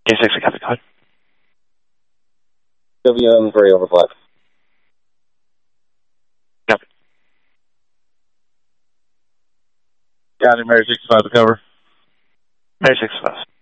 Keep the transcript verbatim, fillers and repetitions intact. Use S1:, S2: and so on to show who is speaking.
S1: K six, I copy code.
S2: W M three over five.
S1: Copy.
S3: County Mary sixty-five to cover.
S1: Mary sixty-five.